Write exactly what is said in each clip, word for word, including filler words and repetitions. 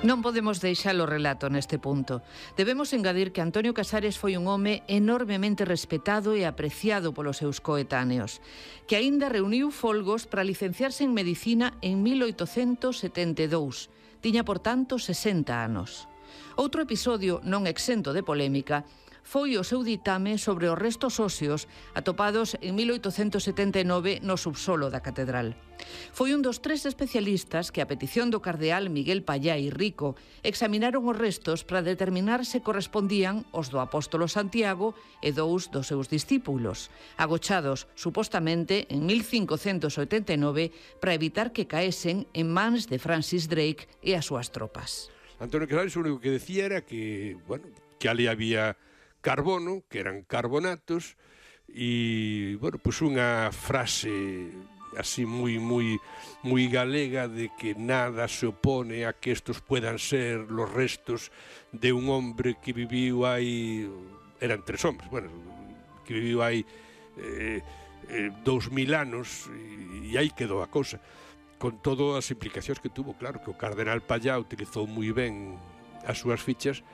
Non podemos deixar o relato neste punto. Debemos engadir que Antonio Casares foi un home enormemente respetado e apreciado polos seus coetáneos, que aínda reuniu folgos para licenciarse en Medicina en mil oitocentos setenta e dous. Tiña, por tanto, sesenta anos. Outro episodio non exento de polémica foi o seu ditame sobre os restos óseos atopados en mil oitocentos setenta e nove no subsolo da catedral. Foi un dos tres especialistas que, a petición do cardeal Miguel Pallá y Rico, examinaron os restos para determinar se correspondían aos do apóstolo Santiago e dous dos seus discípulos, agochados, supostamente, en mil cincocentos oitenta e nove para evitar que caesen en mans de Francis Drake e as súas tropas. Antonio Casares o único que decía era que, bueno, que ali había carbono, que eran carbonatos, e, bueno, pues unha frase así moi, moi, moi galega de que nada se opone a que estos puedan ser los restos de un hombre que viviu hai, eran tres hombres, bueno, que viviu hai eh, eh, dous mil anos, e, e aí quedou a cousa, con todas as implicacións que tuvo. Claro que o cardenal Pallá utilizou moi ben as súas fichas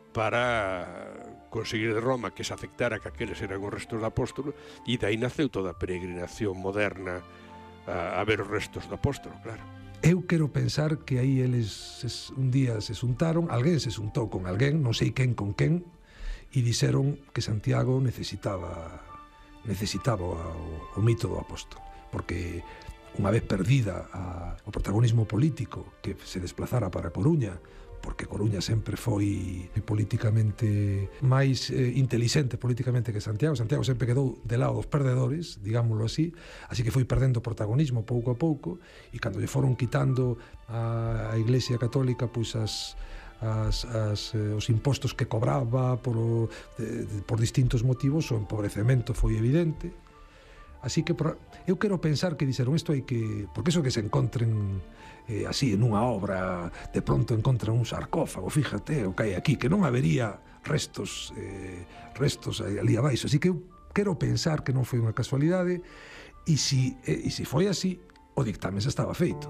para conseguir de Roma que se aceptara que aqueles eran os restos do apóstolo, e dai naceu toda a peregrinación moderna a, a ver os restos do apóstolo, claro. Eu quero pensar que aí eles ses, un día se xuntaron, alguén se xuntou con alguén, non sei quen con quen, e dixeron que Santiago necesitaba necesitaba o, o mito do apóstolo, porque unha vez perdida a, o protagonismo político que se desplazara para Coruña, porque Coruña sempre foi políticamente máis eh, intelixente políticamente que Santiago. Santiago sempre quedou de lado dos perdedores, digámoslo así, así que foi perdendo protagonismo pouco a pouco, e cando lle foron quitando a, a Iglesia Católica pois as As, as, eh, os impostos que cobraba por, o, de, de, por distintos motivos, o empobrecemento foi evidente. Así que por, eu quero pensar que dixeron isto hai que... Porque iso que se encontren eh, así en unha obra, de pronto encontran un sarcófago, fíjate o que hai aquí, que non habería restos eh, restos ali abaixo. Así que eu quero pensar que non foi unha casualidade, e si, eh, e si foi así, o dictamen xa estaba feito.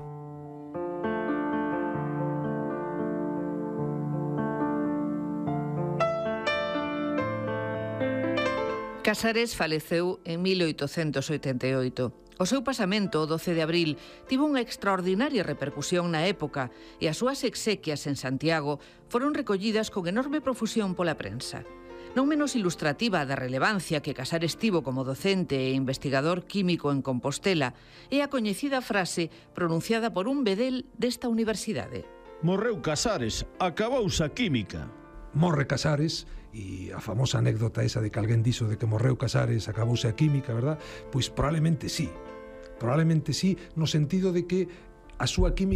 Casares faleceu en mil oitocentos oitenta e oito. O seu pasamento, o doce de abril, tivo unha extraordinaria repercusión na época, e as súas exequias en Santiago foron recollidas con enorme profusión pola prensa. Non menos ilustrativa da relevancia que Casares tivo como docente e investigador químico en Compostela é a coñecida frase pronunciada por un bedel desta universidade. Morreu Casares, acabouse a química. Morre Casares, e a famosa anécdota esa de que alguén dixo de que morreu Casares, acabouse a química, verdad? Pois probablemente sí, probablemente sí, no sentido de que a súa química